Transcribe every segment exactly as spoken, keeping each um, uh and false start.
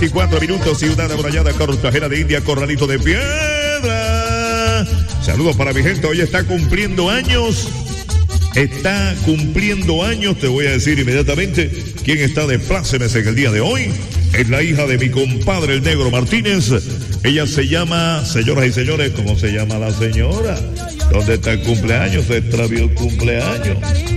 veinticuatro minutos, Ciudad Amurallada, Cartagena de India, Corralito de Piedra. Saludos para mi gente, hoy está cumpliendo años. Está cumpliendo años, te voy a decir inmediatamente quién está de plácemes en el día de hoy. Es la hija de mi compadre, el Negro Martínez. Ella se llama, señoras y señores, ¿cómo se llama la señora? ¿Dónde está el cumpleaños? Se extravió el cumpleaños.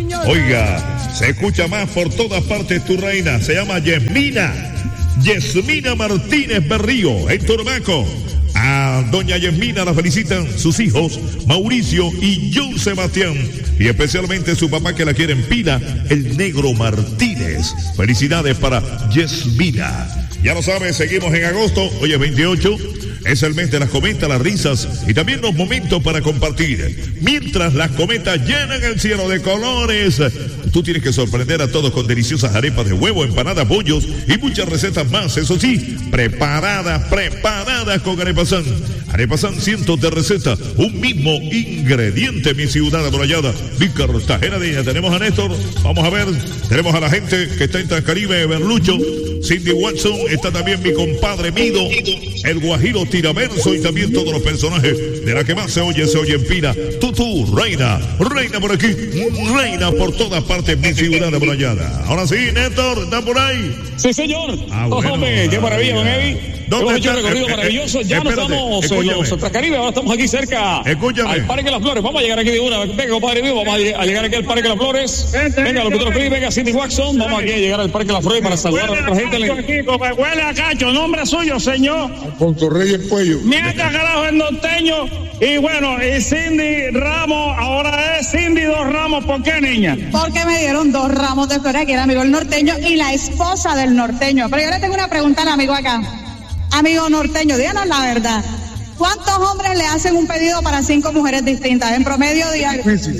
Oiga, se escucha más por todas partes tu reina. Se llama Yesmina. Yesmina Martínez Berrío, en Turbaco. A doña Yesmina la felicitan sus hijos, Mauricio y John Sebastián. Y especialmente su papá que la quiere en pila, el Negro Martínez. Felicidades para Yesmina. Ya lo sabes, seguimos en agosto, hoy es veintiocho. Es el mes de las cometas, las risas y también los momentos para compartir. Mientras las cometas llenan el cielo de colores, tú tienes que sorprender a todos con deliciosas arepas de huevo, empanadas, bollos y muchas recetas más. Eso sí, preparadas, preparadas con Arepasan. Arepasan, cientos de recetas, un mismo ingrediente. Mi ciudad amurallada, mi Cartagena de India. Tenemos a Néstor, vamos a ver, tenemos a la gente que está en Transcaribe, Berlucho, Cindy Watson, está también mi compadre Mido, el Guajiro Tiraverso y también todos los personajes de la que más se oye, se oye en pila. Tutu, reina, reina por aquí, reina por todas partes, mi ciudad amurallada. Ahora sí, Néstor, ¿está por ahí? Sí, señor. Ah, bueno, oh, hombre, qué maravilla, don Evi. Hemos hecho un recorrido eh, maravilloso. Ya espérate, no estamos en los Transcaribe, ahora estamos aquí cerca escúchame. al Parque de las Flores. Vamos a llegar aquí de una. Venga, compadre mío, vamos a llegar aquí al Parque de las Flores. Venga, locutor Felipe, venga, Cindy Watson. Vamos aquí a llegar al Parque de las Flores para saludar a nuestra gente. Aquí, como huele a cacho, nombre suyo, señor. Alfonso Reyes Cuello. Mierda, carajo, el norteño. Y bueno, y Cindy Ramos, ahora es Cindy Dos Ramos. ¿Por qué, niña? Porque me dieron dos ramos de flores, que era amigo el norteño y la esposa del norteño. Pero yo le tengo una pregunta al amigo acá. Amigo norteño, díganos la verdad. ¿Cuántos hombres le hacen un pedido para cinco mujeres distintas en promedio diario?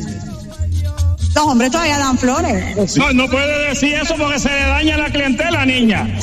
Los hombres todavía dan flores. No, no puede decir eso porque se le daña la clientela, niña.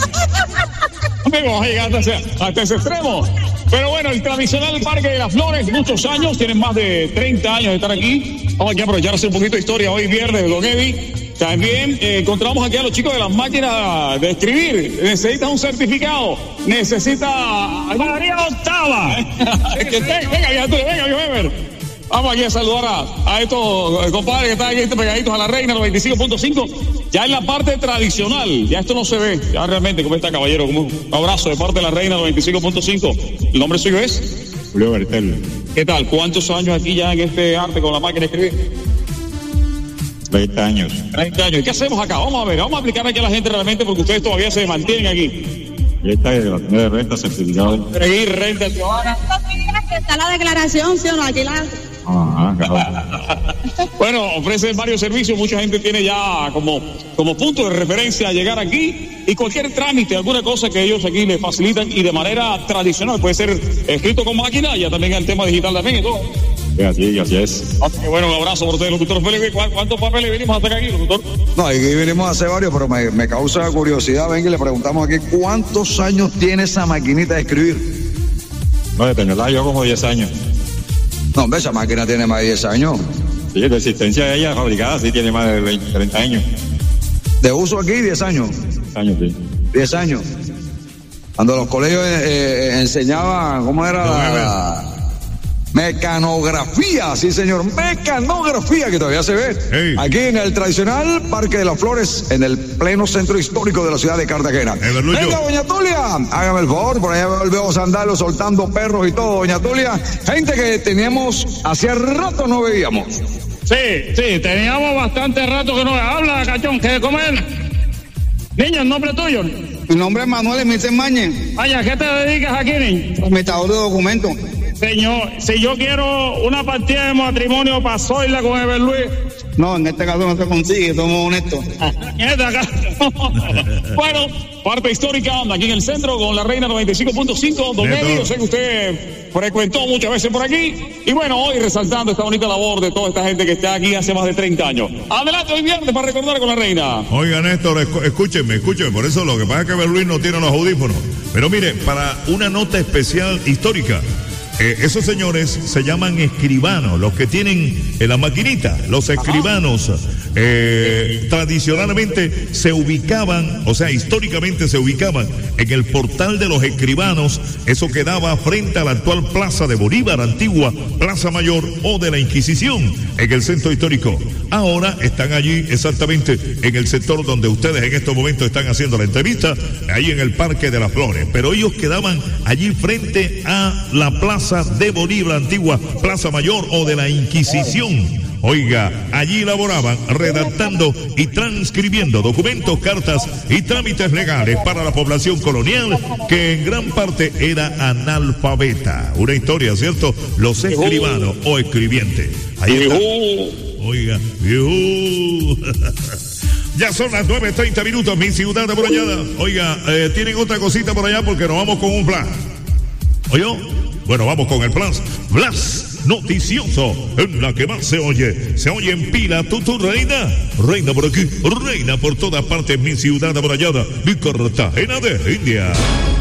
Amigos, llegando hasta, hasta ese extremo. Pero bueno, el tradicional Parque de las Flores, muchos años, tienen más de treinta años de estar aquí. Vamos aquí a aprovechar a hacer un poquito de historia hoy viernes de Don Evi. También eh, encontramos aquí a los chicos de las máquinas de escribir. Necesitas un certificado. Necesita... María Octava. venga, venga, venga, venga. Vamos aquí a saludar a, a estos eh, compadres que están aquí pegaditos a la Reina noventa y cinco punto cinco. Ya en la parte tradicional, ya esto no se ve. Ya realmente, ¿cómo está, caballero? Como un abrazo de parte de la Reina noventa y cinco punto cinco. ¿El nombre suyo es? Julio Bertel. ¿Qué tal? ¿Cuántos años aquí ya en este arte con la máquina de escribir? treinta años. treinta años. ¿Y qué hacemos acá? Vamos a ver, vamos a aplicar aquí a la gente realmente porque ustedes todavía se mantienen aquí. Y esta es la tienda de renta, certificado. Seguir renta ciudadana. Está la declaración, ¿sí o no? Aquí la... Ah, claro. Bueno, ofrecen varios servicios, mucha gente tiene ya como, como punto de referencia a llegar aquí y cualquier trámite, alguna cosa que ellos aquí les facilitan y de manera tradicional, puede ser escrito con máquina, ya también el tema digital también y todo. Sí, así, así es. Así que bueno, un abrazo por ustedes, locutor Felipe. ¿Cuántos papeles venimos a hacer aquí, locutor? No, aquí venimos a hacer varios, pero me, me causa curiosidad. Venga y le preguntamos aquí, ¿cuántos años tiene esa maquinita de escribir? No, de tenerla yo como diez años. No, hombre, esa máquina tiene más de diez años. Sí, de existencia de ella fabricada, sí, tiene más de veinte, treinta años. De uso aquí, diez años. diez años, sí. diez años. Cuando los colegios eh, eh, enseñaban, ¿cómo era la...? Mecanografía, sí señor, mecanografía que todavía se ve hey. Aquí en el tradicional Parque de las Flores, en el pleno centro histórico de la ciudad de Cartagena. Hey, venga, doña Tulia, hágame el favor, por allá volvemos a andarlo soltando perros y todo, doña Tulia, gente que teníamos hacía rato no veíamos. Sí, sí, teníamos bastante rato que no habla, cachón, ¿qué de comer? Niño, ¿el nombre tuyo? Mi nombre es Manuel Emilce Mañez. Vaya, ¿qué te dedicas aquí, niño? Tramitador de documentos. Señor, si yo quiero una partida de matrimonio para Zoila con Ever Luis. No, en este caso no se consigue, somos honestos. Bueno, parte histórica, aquí en el centro con la Reina noventa y cinco punto cinco. Don Evi, yo sé que usted frecuentó muchas veces por aquí. Y bueno, hoy resaltando esta bonita labor de toda esta gente que está aquí hace más de treinta años. Adelante hoy viernes para recordar con la Reina. Oiga, Néstor, escúchenme, escúchenme. Por eso lo que pasa es que Ever Luis no tiene los audífonos. Pero mire, para una nota especial histórica. Eh, esos señores se llaman escribanos, los que tienen en la maquinita, los escribanos. Eh, tradicionalmente se ubicaban, o sea, históricamente se ubicaban en el portal de los escribanos. Eso quedaba frente a la actual Plaza de Bolívar, antigua Plaza Mayor o de la Inquisición, en el centro histórico. Ahora están allí exactamente en el sector donde ustedes en estos momentos están haciendo la entrevista, ahí en el Parque de las Flores. Pero ellos quedaban allí frente a la Plaza de Bolívar, antigua Plaza Mayor o de la Inquisición. Oiga, allí laboraban redactando y transcribiendo documentos, cartas y trámites legales para la población colonial que en gran parte era analfabeta. Una historia, ¿cierto? Los escribanos o escribientes. Ahí está. Oiga, ya son las nueve treinta minutos, mi ciudad amurallada. Oiga, eh, tienen otra cosita por allá porque nos vamos con un plan. ¿Oyó? Bueno, vamos con el plan. Blas noticioso, en la que más se oye. Se oye en pila, tú, tu reina. Reina por aquí, reina por todas partes, mi ciudad amurallada, mi Cartagena de India.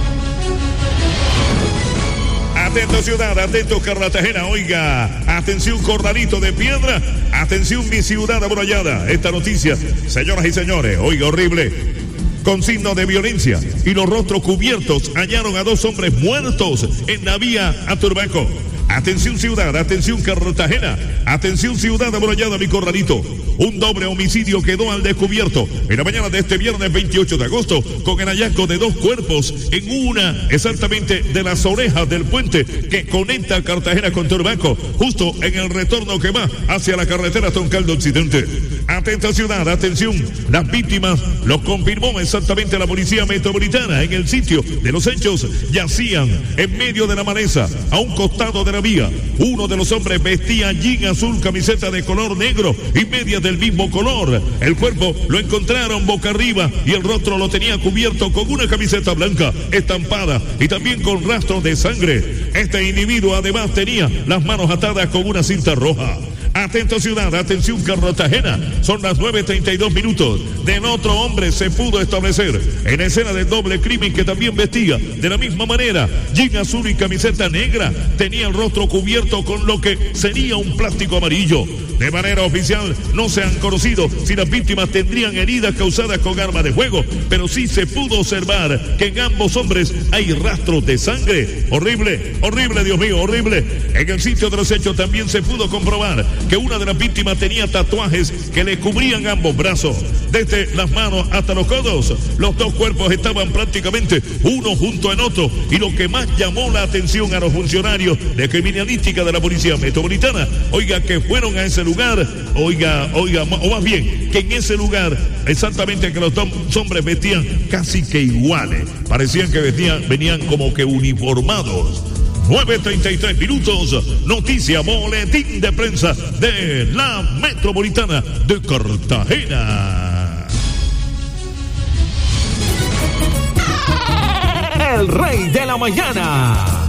Atento ciudad, atento Cartagena, oiga, atención Corralito de Piedra, atención mi ciudad amurallada. Esta noticia, señoras y señores, oiga, horrible. Con signos de violencia y los rostros cubiertos, hallaron a dos hombres muertos en la vía a Turbaco. Atención ciudad, atención Cartagena, atención ciudad amurallada, mi Corralito. Un doble homicidio quedó al descubierto en la mañana de este viernes veintiocho de agosto con el hallazgo de dos cuerpos en una, exactamente de las orejas del puente que conecta Cartagena con Turbaco, justo en el retorno que va hacia la carretera Toncaldo Occidente. Atenta ciudad, atención, las víctimas lo confirmó exactamente la policía metropolitana. En el sitio de los hechos yacían en medio de la maleza, a un costado de la vía. Uno de los hombres vestía jean azul, camiseta de color negro y medias del mismo color. El cuerpo lo encontraron boca arriba y el rostro lo tenía cubierto con una camiseta blanca estampada y también con rastros de sangre. Este individuo además tenía las manos atadas con una cinta roja. Atento ciudad, atención Cartagena, son las nueve treinta y dos minutos. Del otro hombre se pudo establecer en escena del doble crimen que también vestía de la misma manera, jean azul y camiseta negra, tenía el rostro cubierto con lo que sería un plástico amarillo. De manera oficial no se han conocido si las víctimas tendrían heridas causadas con arma de fuego, pero sí se pudo observar que en ambos hombres hay rastros de sangre. Horrible, horrible, Dios mío, horrible. En el sitio de los hechos también se pudo comprobar que una de las víctimas tenía tatuajes que le cubrían ambos brazos, desde las manos hasta los codos. Los dos cuerpos estaban prácticamente uno junto en otro, y lo que más llamó la atención a los funcionarios de criminalística de la policía metropolitana, oiga, que fueron a ese lugar, oiga, oiga, o más bien, que en ese lugar, exactamente que los dos hombres vestían casi que iguales, parecían que vestían, venían como que uniformados. nueve treinta y tres minutos, noticia, boletín de prensa de la Metropolitana de Cartagena. El rey de la mañana.